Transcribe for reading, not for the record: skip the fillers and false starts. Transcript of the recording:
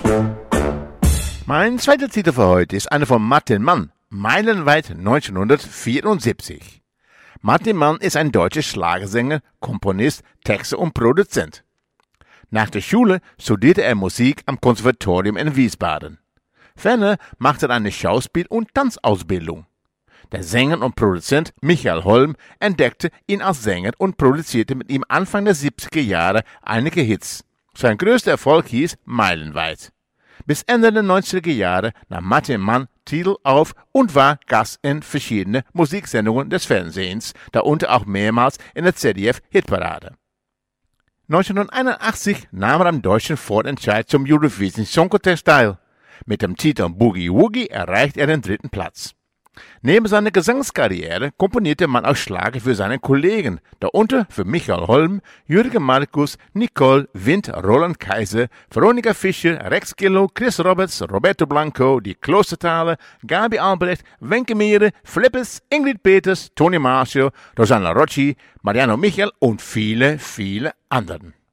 Mein zweiter Titel für heute ist einer von Martin Mann, Meilenweit 1974. Martin Mann ist ein deutscher Schlagersänger, Komponist, Texter und Produzent. Nach der Schule studierte er Musik am Konservatorium in Wiesbaden. Ferner machte er eine Schauspiel- und Tanzausbildung. Der Sänger und Produzent Michael Holm entdeckte ihn als Sänger und produzierte mit ihm Anfang der 70er Jahre einige Hits. Sein größter Erfolg hieß Meilenweit. Bis Ende der 90er Jahre nahm Martin Mann Titel auf und war Gast in verschiedenen Musiksendungen des Fernsehens, darunter auch mehrmals in der ZDF-Hitparade. 1981 nahm er am deutschen Vorentscheid zum Eurovision Song Contest teil. Mit dem Titel Boogie Woogie erreicht er den 3. Platz. Neben seiner Gesangskarriere komponierte man auch Schlager für seine Kollegen, darunter für Michael Holm, Jürgen Markus, Nicole Wind, Roland Kaiser, Veronika Fischer, Rex Gillow, Chris Roberts, Roberto Blanco, die Klostertaler, Gabi Albrecht, Wenke Meere, Flippes, Ingrid Peters, Toni Marshall, Rosanna Rocci, Mariano Michel und viele, viele anderen.